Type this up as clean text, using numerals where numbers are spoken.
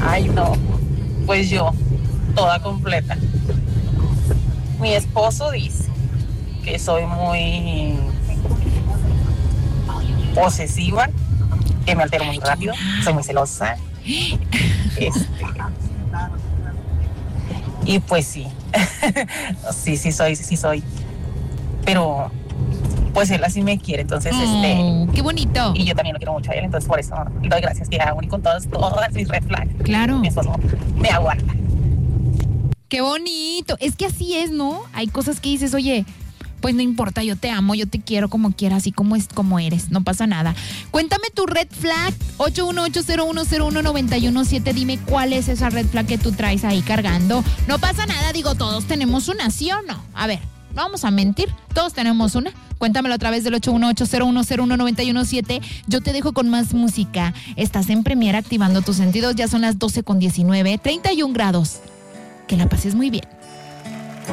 Ay, no. Pues yo, toda completa. Mi esposo dice que soy muy posesiva, que me altero muy rápido, soy muy celosa. Este, y pues sí, sí soy. Pero pues él así me quiere, entonces qué bonito. y yo también lo quiero mucho a él, entonces por eso le doy gracias que aún y con todas mis red flags. Claro. Mi esposo me aguanta. Qué bonito. Es que así es, ¿no? Hay cosas que dices, oye, pues no importa, yo te amo, yo te quiero como quieras, así como eres, no pasa nada. Cuéntame tu red flag, 81801019117, dime cuál es esa red flag que tú traes ahí cargando. No pasa nada, digo, todos tenemos una, ¿sí o no? A ver, no vamos a mentir, todos tenemos una. Cuéntamelo a través del 81801019117. Yo te dejo con más música. Estás en Premiere activando tus sentidos, ya son las 12:19, 31 grados. Que la pases muy bien.